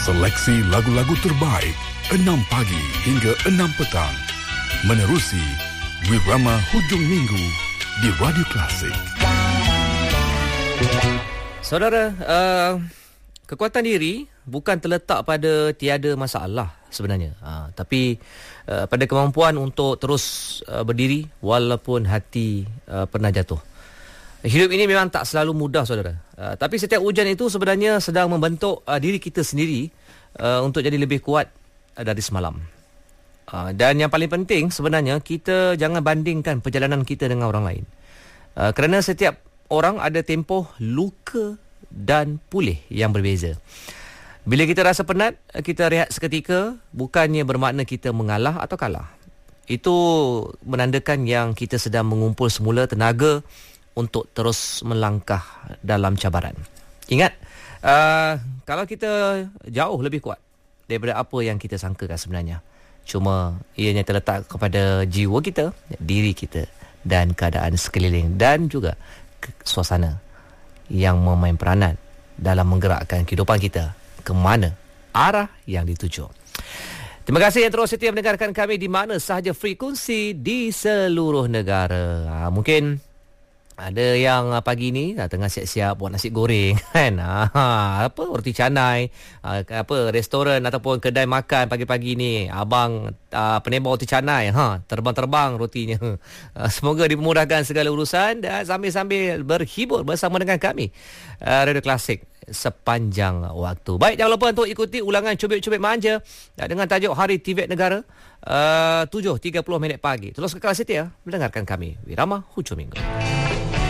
Seleksi lagu-lagu terbaik 6 pagi hingga 6 petang. Menerusi Wirama Hujung Minggu di Radio Klasik. Saudara, kekuatan diri bukan terletak pada tiada masalah sebenarnya, tapi pada kemampuan untuk terus berdiri walaupun hati pernah jatuh. Hidup ini memang tak selalu mudah, saudara. Tapi setiap ujian itu sebenarnya sedang membentuk diri kita sendiri untuk jadi lebih kuat dari semalam. Dan yang paling penting sebenarnya, kita jangan bandingkan perjalanan kita dengan orang lain. Kerana setiap orang ada tempoh luka dan pulih yang berbeza. Bila kita rasa penat, kita rehat seketika, bukannya bermakna kita mengalah atau kalah. Itu menandakan yang kita sedang mengumpul semula tenaga untuk terus melangkah dalam cabaran. Ingat, kalau kita jauh lebih kuat daripada apa yang kita sangkakan sebenarnya. Cuma ianya terletak kepada jiwa kita, diri kita dan keadaan sekeliling dan juga suasana yang memain peranan dalam menggerakkan kehidupan kita ke mana arah yang dituju. Terima kasih yang terus setia mendengarkan kami di mana sahaja frekuensi di seluruh negara. Mungkin ada yang pagi ni tengah siap-siap buat nasi goreng kan. Apa roti canai, apa restoran ataupun kedai makan pagi-pagi ni abang penembak roti canai, terbang-terbang rotinya. Semoga dipermudahkan segala urusan dan sambil-sambil berhibur bersama dengan kami Radio Klasik sepanjang waktu. Baik, jangan lupa untuk ikuti ulangan Cubit-Cubit Manja dengan tajuk Hari TVET Negara 7.30 pagi. Terus kekal setia mendengarkan kami Wirama Hujung Minggu.